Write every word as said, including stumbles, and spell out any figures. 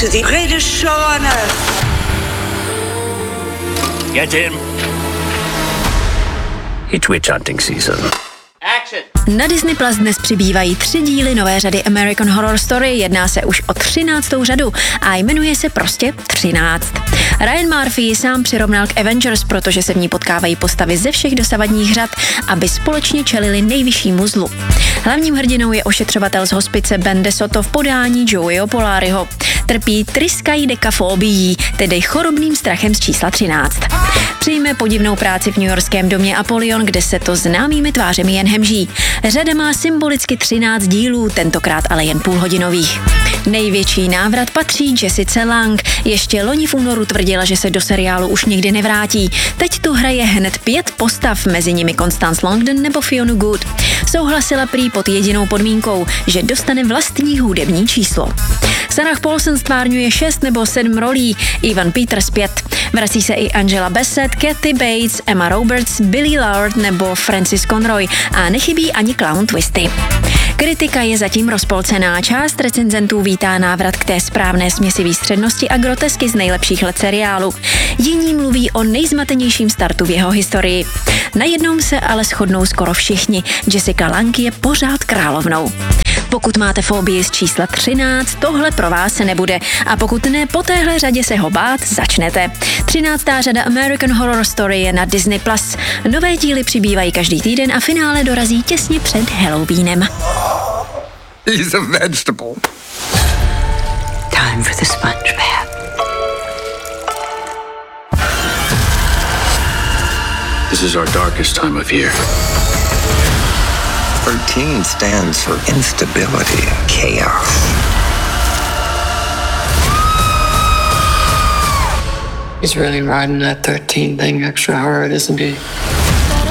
to the greatest show on earth. Get him. It's witch hunting season. Action. Na Disney Plus dnes přibývají tři díly nové řady American Horror Story, jedná se už o třináctou řadu a jmenuje se prostě třináct. Ryan Murphy ji sám přirovnal k Avengers, protože se v ní potkávají postavy ze všech dosavadních řad, aby společně čelili nejvyššímu zlu. Hlavním hrdinou je ošetřovatel z hospice Ben DeSoto v podání Joeyho Polariho. Trpí triskaidekafobií, tedy chorobným strachem z čísla třináct. Přijme podivnou práci v newyorském domě Apollyon, kde se to známými tvářemi jen hemží. Řada má symbolicky třináct dílů, tentokrát ale jen půlhodinových. Největší návrat patří Jessice Lange. Ještě loni v únoru tvrdila, že se do seriálu už nikdy nevrátí. Teď tu hraje hned pět postav, mezi nimi Constance Longden nebo Fiona Good. Souhlasila prý pod jedinou podmínkou, že dostane vlastní hudební číslo. Sarah Paulson stvárňuje šest nebo sedm rolí, Evan Peters pět. Vrací se i Angela Bassett, Kathy Bates, Emma Roberts, Billy Lord nebo Francis Conroy a nechybí ani Clown Twisty. Kritika je zatím rozpolcená. Část recenzentů vítá návrat k té správné směsi výstřednosti a grotesky z nejlepších let seriálu. Jiní mluví o nejzmatenějším startu v jeho historii. Na jednom se ale shodnou skoro všichni. Jessica Lange je pořád královnou. Pokud máte fobii z čísla třináct, tohle pro vás se nebude. A pokud ne, po téhle řadě se ho bát začnete. třináctá řada American Horror Story je na Disney Plus. Nové díly přibývají každý týden a finále dorazí těsně před Halloweenem. He's a vegetable. Time for the sponge bath. This is our darkest time of year. thirteen stands for instability and chaos. He's really riding that thirteen thing extra hard, isn't he?